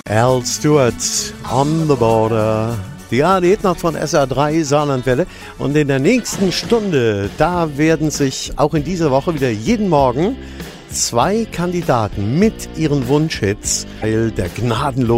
Al Stewart, On the Border. Die Hitnacht von SR3 Saarlandwelle. Und in der nächsten Stunde, da werden sich auch in dieser Woche wieder jeden Morgen 2 Kandidaten mit ihren Wunschhits, weil der gnadenlose